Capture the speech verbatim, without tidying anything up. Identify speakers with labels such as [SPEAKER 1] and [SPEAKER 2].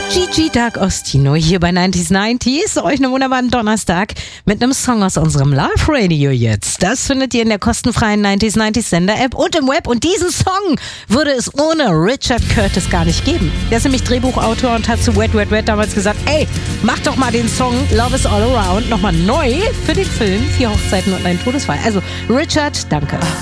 [SPEAKER 1] Gigi D'Agostino hier bei neunzig neunzig. Euch einen wunderbaren Donnerstag mit einem Song aus unserem Live Radio jetzt. Das findet ihr in der kostenfreien neunzig neunzig Sender-App und im Web. Und diesen Song würde es ohne Richard Curtis gar nicht geben. Der ist nämlich Drehbuchautor und hat zu Wet Wet Wet damals gesagt, ey, mach doch mal den Song Love is All Around nochmal neu für den Film Vier Hochzeiten und ein Todesfall. Also Richard, danke.